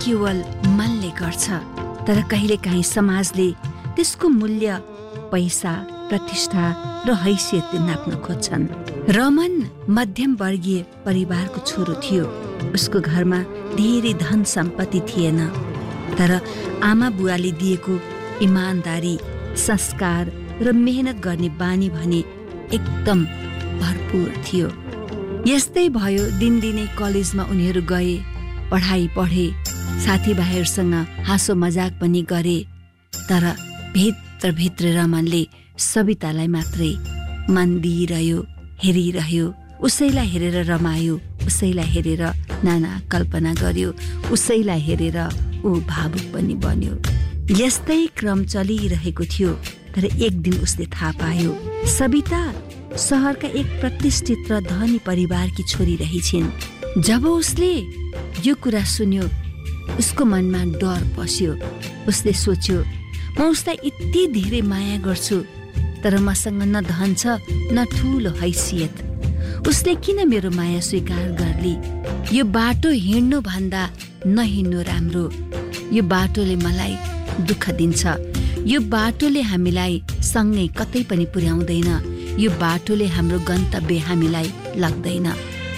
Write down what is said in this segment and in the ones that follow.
केवल मनले गर्छ, तर कहिलेकाहीँ समाजले त्यसको मूल्य पैसा, प्रतिष्ठा र हैसियतले नाप्न खोज्छन्। रमन मध्यम वर्गीय परिवारको छोरो थियो। उसको घरमा धेरै धन सम्पत्ति थिएन, तर आमा बुवाले दिएको इमानदारी, संस्कार र मेहनत गर्ने बानी भने एकदम भरपूर थियो। यस्तै भयो, दिनदिनै कलेजमा उनीहरू गए, पढाइ पढे, साथीभाइहरूसँग हाँसो मजाक पनि गरे। तर भित्रभित्र रमनले सवितालाई मात्रै मन दिइरह्यो, हेरिरह्यो। उसैलाई हेरेर रमायो, उसैलाई हेरेर नाना कल्पना गर्यो, उसैलाई हेरेर ऊ भावुक पनि बन्यो। यस्तै क्रम चलिरहेको थियो, तर एक दिन उसले थाहा पायो सविता सहरका एक प्रतिष्ठित र धनी परिवारकी छोरी रहेछिन्। जब उसले यो कुरा सुन्यो, उसको मनमा डर पस्यो। उसले सोच्यो, म उसलाई यति धेरै माया गर्छु, तर मसँग न धन छ न ठुलो हैसियत। उसले किन मेरो माया स्वीकार गर्ली? यो बाटो हिँड्नु भन्दा नहिँड्नु राम्रो। यो बाटोले मलाई दुःख दिन्छ। यो बाटोले हामीलाई सँगै कतै पनि पुर्याउँदैन। यो बाटोले हाम्रो गन्तव्य हामीलाई लाग्दैन।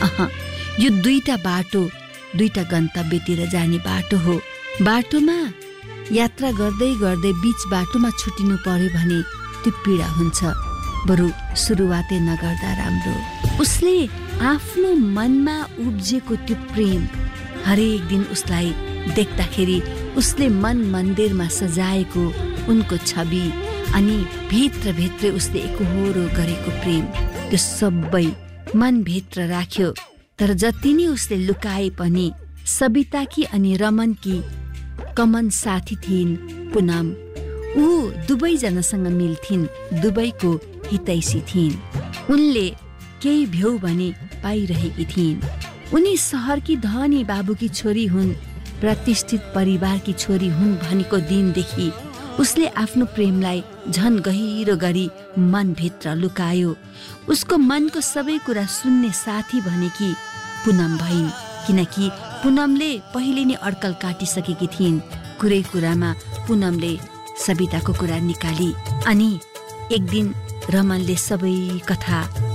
यो दुईटा बाटो दुईटा गन्तव्यतिर जाने बाटो हो। बाटोमा यात्रा गर्दै गर्दै बीच बाटोमा छुटिनु पर्यो भने त्यो पीडा हुन्छ। बरु सुरुवातै नगर्दा राम्रो। उसले आफ्नो मनमा उब्जेको त्यो प्रेम हरेक दिन उसलाई देख्दाखेरि उसले मन मन्दिरमा सजाएको उनको छवि अनि भित्रभित्रै उसले एकहोरो गरेको प्रेम, त्यो सबै मनभित्र राख्यो। तर जति नै उसले लुकाए पनि सविताकी अनि रमनकी कमन साथी थिइन् पुनम। ऊ दुवैजनासँग मिल्थिन्, दुवैको हितैषी थिइन्। उनले केही भ्यौ भने पाइरहेकी थिइन्। उनी सहरकी धनी बाबुकी छोरी हुन्, प्रतिष्ठित परिवारकी छोरी हुन् भनेको दिनदेखि उसले आफ्नो प्रेमलाई झन गहिरो गरी मनभित्र लुकायो। उसको मनको सबै कुरा सुन्ने साथी भनेकी पुनम भइन्, किनकि पुनमले पहिले नै अड्कल काटिसकेकी थिइन्। कुरै कुरामा पुनमले सविताको कुरा निकाली। अनि एक दिन रमनले सबै कथा